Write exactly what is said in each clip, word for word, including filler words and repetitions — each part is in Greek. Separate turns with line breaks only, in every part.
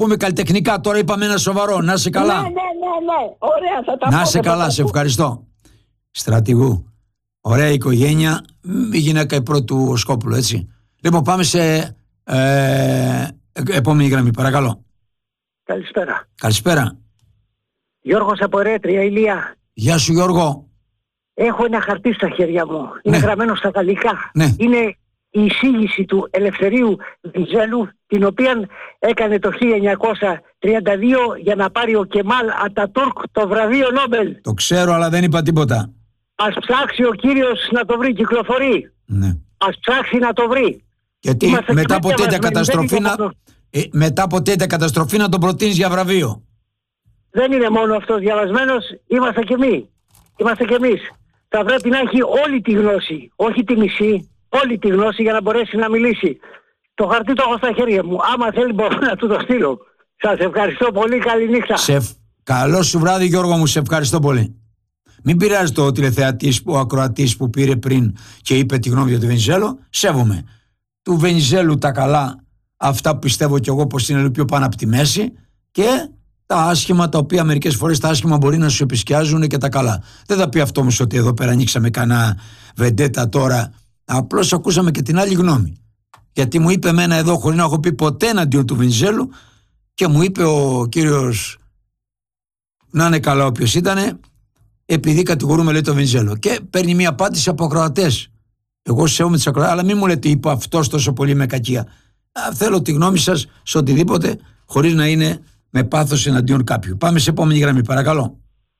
πούμε καλλιτεχνικά. Τώρα είπαμε ένα σοβαρό. Να είσαι καλά.
Ναι, ναι, ναι, ναι. Ωραία, θα τα
Να
πω,
είσαι
θα
καλά,
τα
σε
πω.
ευχαριστώ. Στρατηγού. Ωραία οικογένεια. Η γυναίκα η πρώτη του Σκόπουλου, έτσι. Λοιπόν, πάμε σε ε, επόμενη γραμμή, παρακαλώ.
Καλησπέρα.
Καλησπέρα.
Γιώργος από Ρέτρια, Ηλία.
Γεια σου, Γιώργο.
Έχω ένα χαρτί στα χέρια μου. Είναι
Ναι.
γραμμένο στα γαλλικά.
Ναι.
Είναι η εισήγηση του Ελευθερίου Βενιζέλου, την οποία έκανε το χίλια εννιακόσια τριάντα δύο για να πάρει ο Κεμάλ Ατατούρκ το βραβείο Νόμπελ.
Το ξέρω, αλλά δεν είπα τίποτα.
Ας ψάξει ο κύριος να το βρει, κυκλοφορεί.
Ναι.
Ας ψάξει να το βρει.
Γιατί
Είμαστε
μετά
και
από τέτοια
διαβασμένοι,
καταστροφή
δεν
να,
είναι
ε, μετά από τέτοια καταστροφή να τον προτείνεις για βραβείο.
Δεν είναι μόνο αυτός διαβασμένος, είμαστε κι εμείς. Είμαστε κι εμείς. Θα πρέπει να έχει όλη τη γνώση, όχι τη μισή, όλη τη γνώση για να μπορέσει να μιλήσει. Το χαρτί το έχω στα χέρια μου. Άμα θέλει μπορώ να του το στείλω. Σας ευχαριστώ πολύ. Καληνύχτα.
Σε ευ... Καλό σου βράδυ, Γιώργο μου, σε ευχαριστώ πολύ. Μην πειράζει το τηλεθεατής, ο ακροατής που πήρε πριν και είπε τη γνώμη για τον Βενιζέλο. Σέβομαι. Του Βενιζέλου τα καλά, αυτά που πιστεύω κι εγώ πως είναι λίγο πιο πάνω από τη μέση, και τα άσχημα, τα οποία μερικές φορές τα άσχημα μπορεί να σου επισκιάζουν και τα καλά. Δεν θα πει αυτό όμως ότι εδώ πέρα ανοίξαμε κανένα βεντέτα τώρα. Απλώς ακούσαμε και την άλλη γνώμη. Γιατί μου είπε εμένα εδώ, χωρίς να έχω πει ποτέ εναντίον του Βενιζέλου, και μου είπε ο κύριος, να είναι καλά όποιος ήτανε, επειδή κατηγορούμε, λέει, το Βενιζέλο. Και παίρνει μια απάντηση από ακροατές. Εγώ σέβομαι τις ακροατές, αλλά μην μου λέτε είπε αυτός τόσο πολύ με κακία. Α, θέλω τη γνώμη σας σε οτιδήποτε, χωρίς να είναι με πάθος εναντίον κάποιου. Πάμε σε επόμενη γραμμή, παρακαλώ.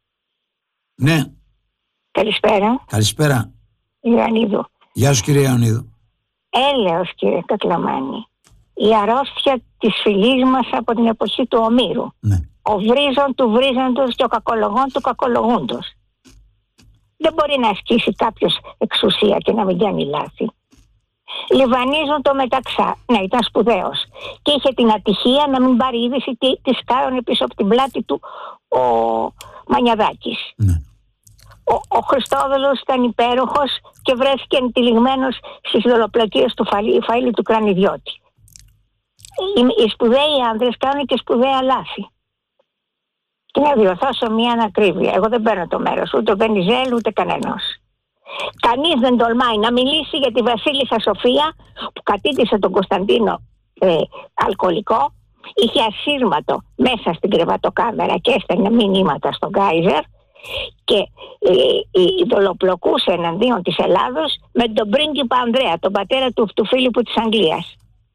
Ναι.
Καλησπέρα.
Καλησπέρα.
Ιωαννίδου.
Γεια σου, κύριε Ιωαννίδου.
Έλεος, κύριε Κακλαμάνη. Η αρρώστια της φυλής μας από την εποχή του Ομήρου.
Ναι.
Ο βρίζον του βρίζοντος και ο κακολογών του κακολογούντος. Δεν μπορεί να ασκήσει κάποιος εξουσία και να μην κάνει λάθη. Λιβανίζουν το Μεταξά, να ήταν σπουδαίος, και είχε την ατυχία να μην πάρει είδηση τι της κάρωνε πίσω από την πλάτη του ο Μανιαδάκης.
Ναι.
Ο, ο Χριστόδουλος ήταν υπέροχος και βρέθηκε εντυλιγμένος στις δολοπλοκίες του Φαΐλη, Φαΐλη του Κρανιδιώτη. Οι, οι σπουδαίοι άνδρες κάνουν και σπουδαία λάθη. Και να διορθώσω μια ανακρίβεια. Εγώ δεν παίρνω το μέρος ούτε ο Βενιζέλου ούτε κανένας. Κανείς δεν τολμάει να μιλήσει για τη Βασίλισσα Σοφία που κατήτησε τον Κωνσταντίνο ε, αλκοολικό, είχε ασύρματο μέσα στην κρεβατοκάμερα και έστελνε μηνύματα στον Γκάιζερ και ε, ε, δολοπλοκούσε εναντίον της Ελλάδος με τον πρίγκιπα Ανδρέα, τον πατέρα του, του Φίλιππου της Αγγλίας,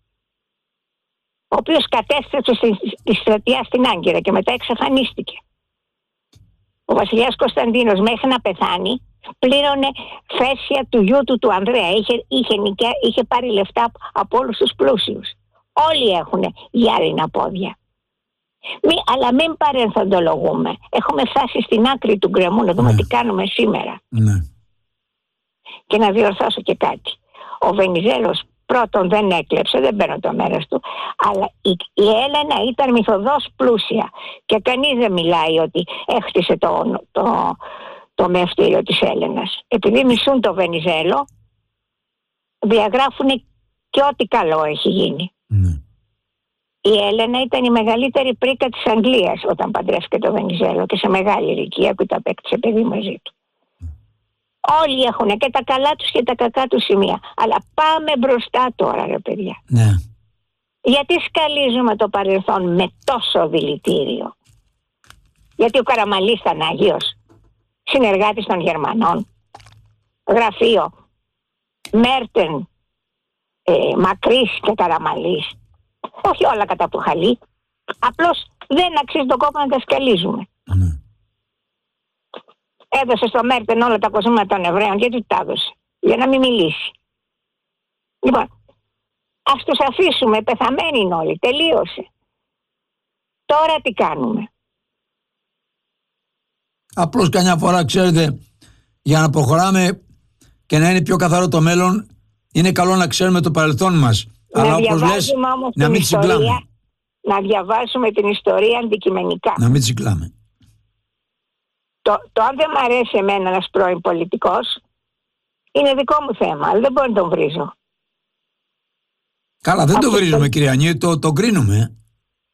ο οποίος κατέστρεψε στη, τη στρατιά στην Άγκυρα και μετά εξαφανίστηκε. Ο βασιλιάς Κωνσταντίνος μέχρι να πεθάνει πλήρωνε φέσια του γιού του του Ανδρέα. Είχε, είχε, νοικιά, είχε πάρει λεφτά από όλους τους πλούσιους. Όλοι έχουν γυάλινα πόδια. Μη, αλλά μην παρενθοντολογούμε. Έχουμε φτάσει στην άκρη του γκρεμού να δούμε
ναι.
τι κάνουμε σήμερα.
Ναι.
Και να διορθώσω και κάτι. Ο Βενιζέλος πρώτον δεν έκλεψε, δεν παίρνω το μέρος του, αλλά η, η Έλενα ήταν μυθοδός πλούσια και κανείς δεν μιλάει ότι έχτισε το, το, το μευτήριο της Έλενας. Επειδή μισούν το Βενιζέλο, διαγράφουν και ό,τι καλό έχει γίνει.
Ναι.
Η Έλενα ήταν η μεγαλύτερη πρίκα της Αγγλίας όταν παντρεύτηκε το Βενιζέλο και σε μεγάλη ηλικία που τα απέκτησε παιδί μαζί του. Όλοι έχουν και τα καλά τους και τα κακά τους σημεία. Αλλά πάμε μπροστά τώρα, ρε παιδιά.
Ναι.
Γιατί σκαλίζουμε το παρελθόν με τόσο δηλητήριο? Γιατί ο Καραμαλής ήταν Άγιος, συνεργάτης των Γερμανών, γραφείο Μέρτεν, ε, Μακρύς και Καραμαλής. Όχι όλα κατά το χαλί. Απλώς δεν αξίζει τον κόπο να τα σκαλίζουμε.
Ναι.
Έδωσε στο Μέρτεν όλα τα κοσμήματα των Εβραίων. Γιατί τα έδωσε? Για να μην μιλήσει. Λοιπόν, ας τους αφήσουμε, πεθαμένοι είναι όλοι, τελείωσε. Τώρα τι κάνουμε?
Απλώς καμιά φορά, ξέρετε, για να προχωράμε και να είναι πιο καθαρό το μέλλον, είναι καλό να ξέρουμε το παρελθόν μας.
Να
αλλά όπως λες, να μην τσιγκλάμε.
Να διαβάσουμε την ιστορία αντικειμενικά.
Να μην τσιγκλάμε.
Το, το αν δεν μ' αρέσει εμένα ένας πρώην πολιτικός, είναι δικό μου θέμα, αλλά δεν μπορώ να τον βρίζω.
Καλά, δεν
Αυτό
το βρίζουμε,
το...
κυρία Ανή, το, το κρίνουμε.